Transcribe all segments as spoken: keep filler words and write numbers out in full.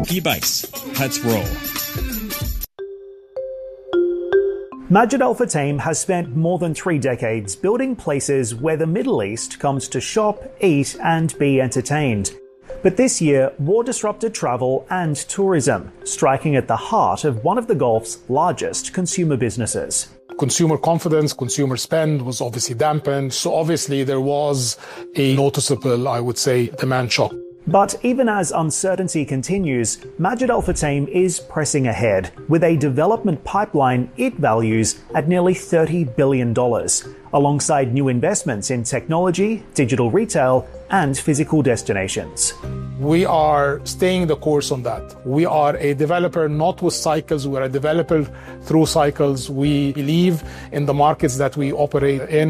Monkey Base. Let's roll. Majid Al Futtaim has spent more than three decades building places where the Middle East comes to shop, eat, and be entertained. But this year, war disrupted travel and tourism, striking at the heart of one of the Gulf's largest consumer businesses. Consumer confidence, consumer spend was obviously dampened, so obviously there was a noticeable, I would say, demand shock. But even as uncertainty continues, Majid Al Futtaim is pressing ahead with a development pipeline it values at nearly thirty billion dollars, alongside new investments in technology, digital retail, and physical destinations. We are staying the course on that. We are a developer not with cycles, we are a developer through cycles. We believe in the markets that we operate in.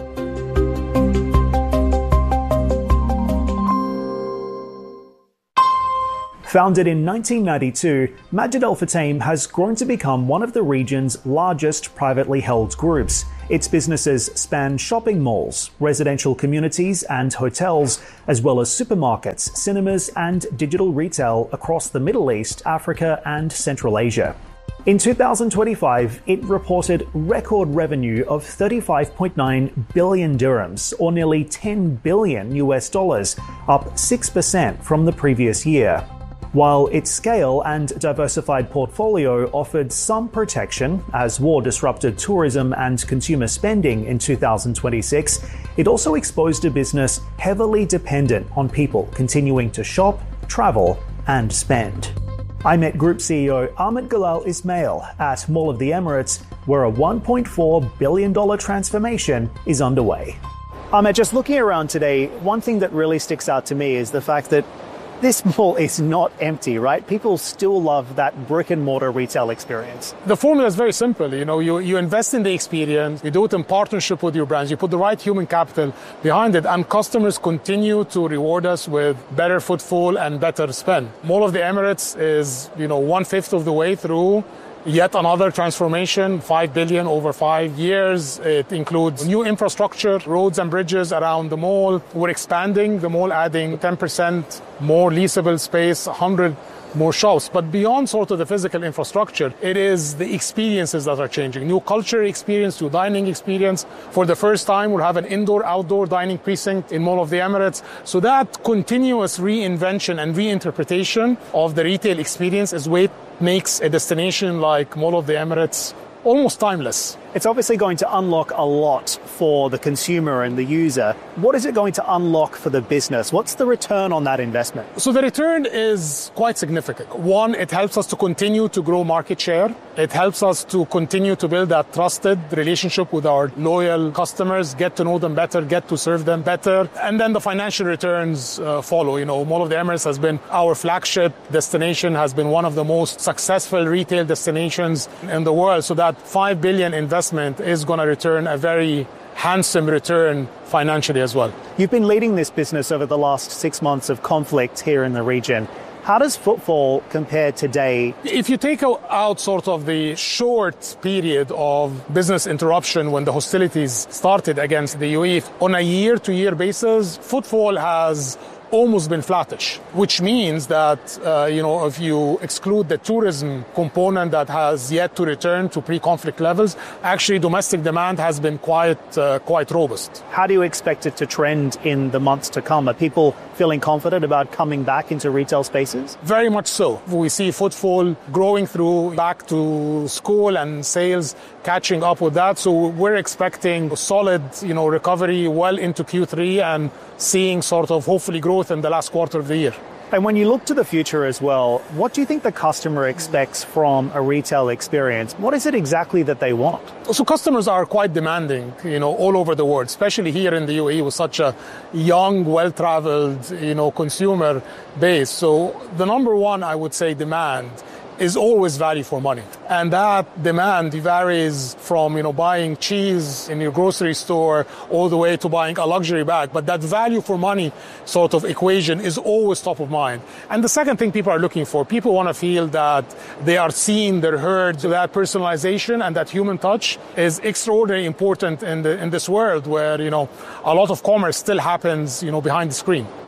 Founded in nineteen ninety-two, Majid Al Futtaim has grown to become one of the region's largest privately held groups. Its businesses span shopping malls, residential communities and hotels, as well as supermarkets, cinemas and digital retail across the Middle East, Africa and Central Asia. In two thousand twenty-five, it reported record revenue of thirty-five point nine billion dirhams, or nearly ten billion U S dollars, up six percent from the previous year. While its scale and diversified portfolio offered some protection as war disrupted tourism and consumer spending in two thousand twenty-six, it also exposed a business heavily dependent on people continuing to shop, travel, and spend. I met Group C E O Ahmed Galal Ismail at Mall of the Emirates, where a one point four billion dollars transformation is underway. Ahmed, just looking around today, one thing that really sticks out to me is the fact that this mall is not empty, right? People still love that brick and mortar retail experience. The formula is very simple. You know, you, you invest in the experience, you do it in partnership with your brands, you put the right human capital behind it, and customers continue to reward us with better footfall and better spend. Mall of the Emirates is, you know, one fifth of the way through yet another transformation, five billion over five years. It includes new infrastructure, roads and bridges around the mall. We're expanding the mall, adding ten percent more leasable space, one hundred more shops. But beyond sort of the physical infrastructure, it is the experiences that are changing. New culture experience, new dining experience. For the first time, we'll have an indoor-outdoor dining precinct in Mall of the Emirates. So that continuous reinvention and reinterpretation of the retail experience is what makes a destination like Mall of the Emirates almost timeless. It's obviously going to unlock a lot for the consumer and the user. What is it going to unlock for the business? What's the return on that investment? So the return is quite significant. One, it helps us to continue to grow market share. It helps us to continue to build that trusted relationship with our loyal customers, get to know them better, get to serve them better. And then the financial returns uh, follow. You know, Mall of the Emirates has been our flagship destination, has been one of the most successful retail destinations in the world. So that five billion investment is going to return a very handsome return financially as well. You've been leading this business over the last six months of conflict here in the region. How does footfall compare today? If you take out sort of the short period of business interruption when the hostilities started against the U A E, on a year-to-year basis, footfall has almost been flattish, which means that, uh, you know, if you exclude the tourism component that has yet to return to pre-conflict levels, actually domestic demand has been quite, uh, quite robust. How do you expect it to trend in the months to come? Are people feeling confident about coming back into retail spaces? Very much so. We see footfall growing through back to school and sales catching up with that. So we're expecting solid, you know, recovery well into Q three and seeing sort of hopefully growth in the last quarter of the year. And when you look to the future as well, what do you think the customer expects from a retail experience? What is it exactly that they want? So customers are quite demanding, you know, all over the world, especially here in the U A E with such a young, well-traveled, you know, consumer base. So the number one, I would say, demand is always value for money. And that demand varies from, you know, buying cheese in your grocery store all the way to buying a luxury bag. But that value for money sort of equation is always top of mind. And the second thing people are looking for, people want to feel that they are seen, they're heard. So that personalization and that human touch is extraordinarily important in the in this world where, you know, a lot of commerce still happens, you know, behind the screen.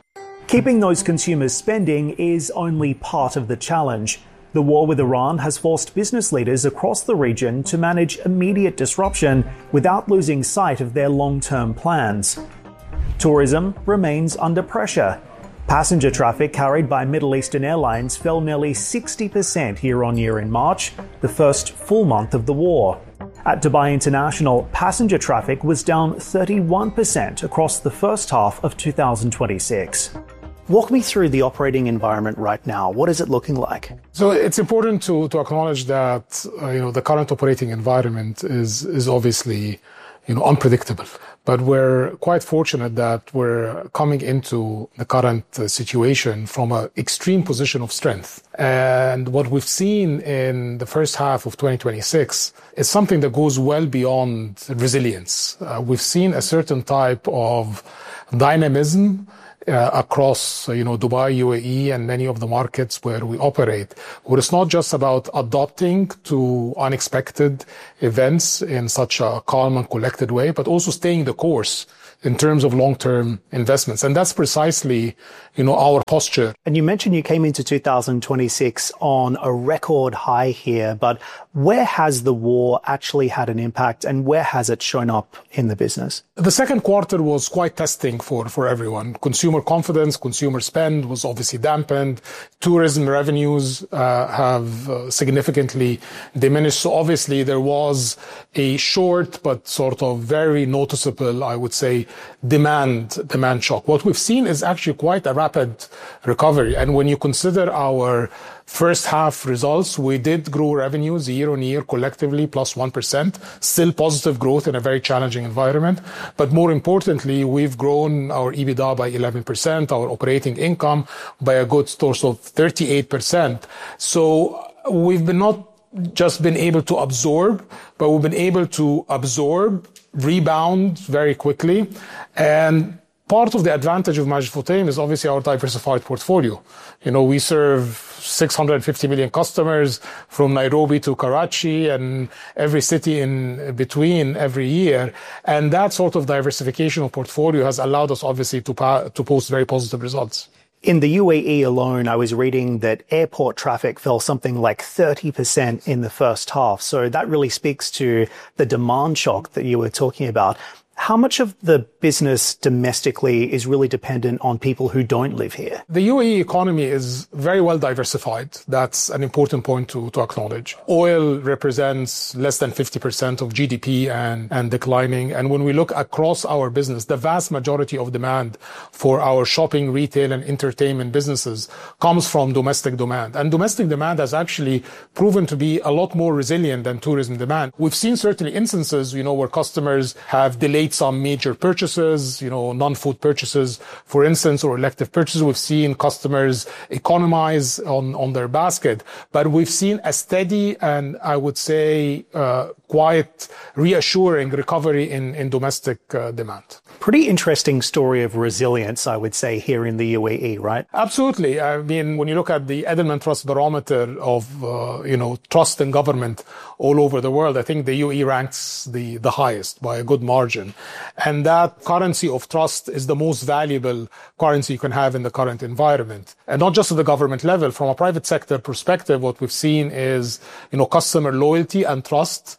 Keeping those consumers spending is only part of the challenge. The war with Iran has forced business leaders across the region to manage immediate disruption without losing sight of their long-term plans. Tourism remains under pressure. Passenger traffic carried by Middle Eastern Airlines fell nearly sixty percent year-on-year in March, the first full month of the war. At Dubai International, passenger traffic was down thirty-one percent across the first half of two thousand twenty-six. Walk me through the operating environment right now. What is it looking like? So it's important to, to acknowledge that uh, you know the current operating environment is is obviously you know unpredictable. But we're quite fortunate that we're coming into the current uh, situation from an extreme position of strength. And what we've seen in the first half of twenty twenty-six is something that goes well beyond resilience. Uh, we've seen a certain type of dynamism Uh, across, uh, you know, Dubai, U A E, and many of the markets where we operate, where it's not just about adapting to unexpected events in such a calm and collected way, but also staying the course in terms of long-term investments. And that's precisely, you know, our posture. And you mentioned you came into two thousand twenty-six on a record high here, but where has the war actually had an impact and where has it shown up in the business? The second quarter was quite testing for, for everyone. Consumer confidence, consumer spend was obviously dampened. Tourism revenues uh, have uh, significantly diminished. So obviously there was a short but sort of very noticeable, I would say, demand demand shock. What we've seen is actually quite a rapid recovery. And when you consider our first half results, we did grow revenues year on year collectively plus one percent, still positive growth in a very challenging environment. But more importantly, we've grown our EBITDA by eleven percent, our operating income by a good source of thirty-eight percent. So we've been not just been able to absorb, but we've been able to absorb, rebound very quickly. And part of the advantage of Majid Al Futtaim is obviously our diversified portfolio. You know, we serve six hundred fifty million customers from Nairobi to Karachi and every city in between every year. And that sort of diversification of portfolio has allowed us obviously to, pa- to post very positive results. In the U A E alone, I was reading that airport traffic fell something like thirty percent in the first half. So that really speaks to the demand shock that you were talking about. How much of the business domestically is really dependent on people who don't live here? The U A E economy is very well diversified. That's an important point to, to acknowledge. Oil represents less than fifty percent of G D P and, and declining. And when we look across our business, the vast majority of demand for our shopping, retail, and entertainment businesses comes from domestic demand. And domestic demand has actually proven to be a lot more resilient than tourism demand. We've seen certainly instances, you know, where customers have delayed some major purchases, you know, non-food purchases, for instance, or elective purchases. We've seen customers economize on, on their basket, but we've seen a steady and I would say uh, quite reassuring recovery in, in domestic uh, demand. Pretty interesting story of resilience, I would say, here in the U A E, right? Absolutely. I mean, when you look at the Edelman Trust Barometer of, uh, you know, trust in government all over the world, I think the U A E ranks the, the highest by a good margin. And that currency of trust is the most valuable currency you can have in the current environment. And not just at the government level, from a private sector perspective, what we've seen is, you know, customer loyalty and trust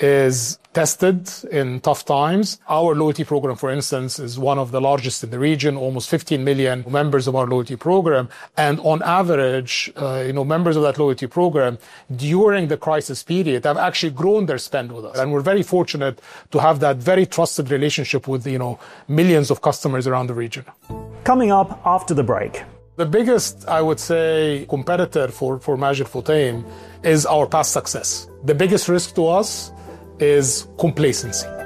is tested in tough times. Our loyalty program, for instance, is one of the largest in the region, almost fifteen million members of our loyalty program. And on average, uh, you know, members of that loyalty program during the crisis period have actually grown their spend with us. And we're very fortunate to have that very trusted relationship with, you know, millions of customers around the region. Coming up after the break. The biggest, I would say, competitor for, for Majid Al Futtaim is our past success. The biggest risk to us is complacency.